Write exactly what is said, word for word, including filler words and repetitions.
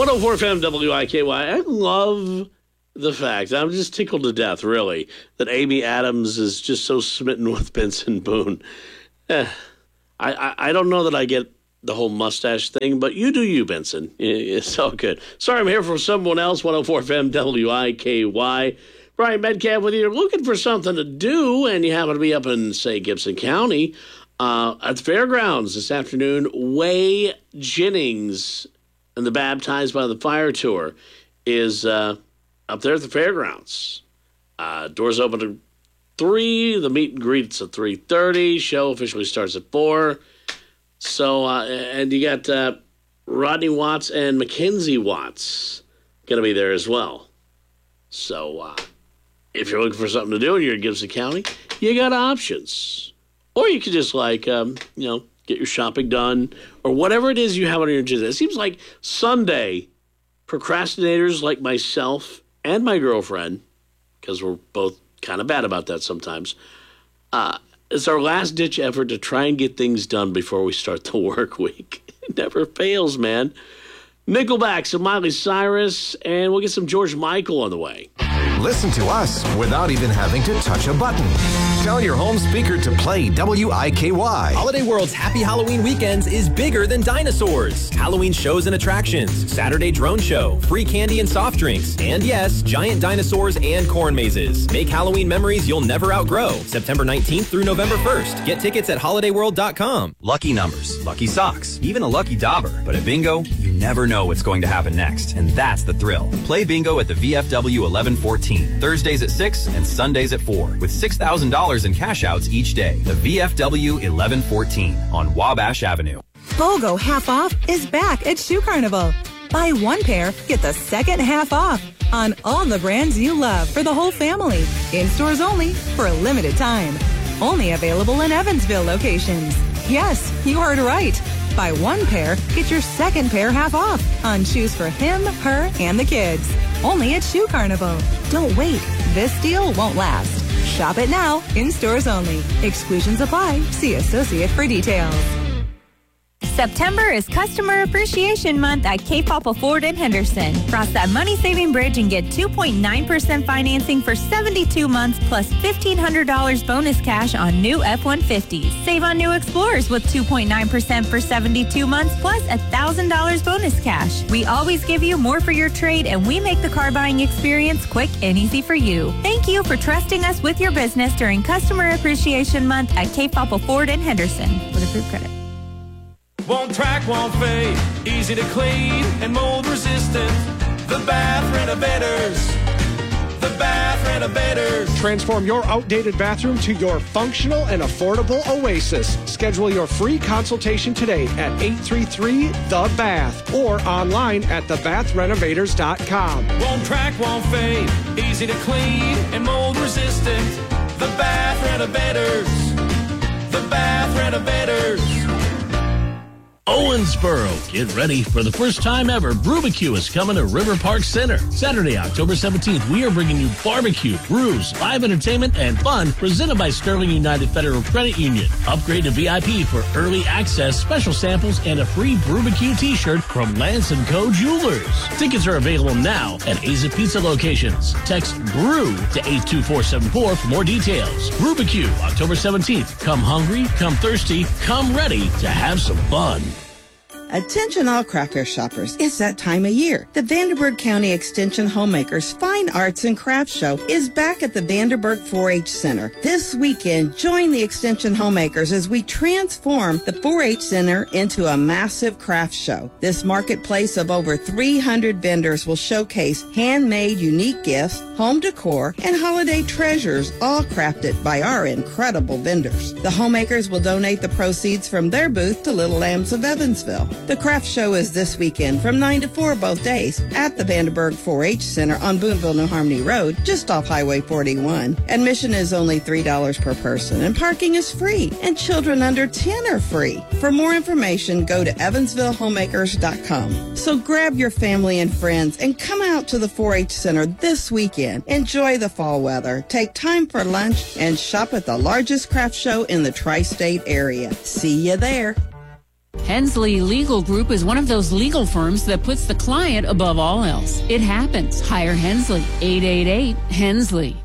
one oh four F M W I K Y. I love the fact, I'm just tickled to death, really, that Amy Adams is just so smitten with Benson Boone. Eh, I, I, I don't know that I get the whole mustache thing, but you do you, Benson. It's all good. Sorry, I'm here for someone else, one oh four F M W I K Y. Brian Metcalf with you. You're looking for something to do, and you happen to be up in, say, Gibson County, uh, at the fairgrounds this afternoon. Way Jennings and the Baptized by the Fire Tour is uh, up there at the fairgrounds. Uh, doors open at three. The meet and greet's at three thirty. Show officially starts at four. So, uh, and you got uh, Rodney Watts and Mackenzie Watts going to be there as well. So, uh, if you're looking for something to do and you're in Gibson County, you got options. Or you could just, like, um, you know, get your shopping done or whatever it is you have on your agenda. It seems like Sunday, procrastinators like myself and my girlfriend, because we're both kind of bad about that sometimes, uh, it's our last-ditch effort to try and get things done before we start the work week. It never fails, man. Nickelback, some Miley Cyrus, and we'll get some George Michael on the way. Listen to us without even having to touch a button. Tell your home speaker to play W I K Y. Holiday World's Happy Halloween Weekends is bigger than dinosaurs. Halloween shows and attractions, Saturday drone show, free candy and soft drinks, and yes, giant dinosaurs and corn mazes. Make Halloween memories you'll never outgrow. September nineteenth through November first. Get tickets at holiday world dot com. Lucky numbers, lucky socks, even a lucky dauber. But at Bingo, you never know what's going to happen next, and that's the thrill. Play Bingo at the V F W eleven fourteen, Thursdays at six and Sundays at four, with six thousand dollars in cash outs each day. The V F W eleven fourteen on Wabash Avenue. BOGO half off is back at Shoe Carnival. Buy one pair, get the second half off on all the brands you love for the whole family. In stores only for a limited time. Only available in Evansville locations. Yes, you heard right. Buy one pair, get your second pair half off on shoes for him, her, and the kids. Only at Shoe Carnival. Don't wait. This deal won't last. Shop it now, in stores only. Exclusions apply. See associate for details. September is Customer Appreciation Month at Cape Papa Ford in Henderson. Cross that money-saving bridge and get two point nine percent financing for seventy-two months plus fifteen hundred dollars bonus cash on new F one fifties. Save on new Explorers with two point nine percent for seventy-two months plus one thousand dollars bonus cash. We always give you more for your trade, and we make the car buying experience quick and easy for you. Thank you for trusting us with your business during Customer Appreciation Month at Cape Papa Ford in Henderson with approved credit. Won't track, won't fade, easy to clean and mold resistant. The Bath Renovators. The Bath Renovators. Transform your outdated bathroom to your functional and affordable oasis. Schedule your free consultation today at eight three three The Bath or online at the bath renovators dot com. Won't track, won't fade, easy to clean and mold resistant. The Bath Renovators. The Bath Renovators. Owensboro, get ready for the first time ever. Brewbecue is coming to River Park Center. Saturday, October seventeenth, we are bringing you barbecue, brews, live entertainment, and fun presented by Sterling United Federal Credit Union. Upgrade to V I P for early access, special samples, and a free Brewbecue t-shirt from Lance and Co. Jewelers. Tickets are available now at Aza Pizza locations. Text BREW to eight two four seven four for more details. Brewbecue, October seventeenth. Come hungry, come thirsty, come ready to have some fun. Attention all craft fair shoppers, it's that time of year. The Vanderburgh County Extension Homemakers Fine Arts and Crafts Show is back at the Vanderburgh four H Center. This weekend, join the Extension Homemakers as we transform the four H Center into a massive craft show. This marketplace of over three hundred vendors will showcase handmade unique gifts, home decor, and holiday treasures, all crafted by our incredible vendors. The homemakers will donate the proceeds from their booth to Little Lambs of Evansville. The craft show is this weekend from nine to four both days at the Vanderburgh four H Center on Boonville, New Harmony Road, just off Highway forty-one. Admission is only three dollars per person, and parking is free, and children under ten are free. For more information, go to evansville homemakers dot com. So grab your family and friends and come out to the four H Center this weekend. Enjoy the fall weather, take time for lunch, and shop at the largest craft show in the tri-state area. See you there. Hensley Legal Group is one of those legal firms that puts the client above all else. It happens. Hire Hensley. eight eight eight, Hensley.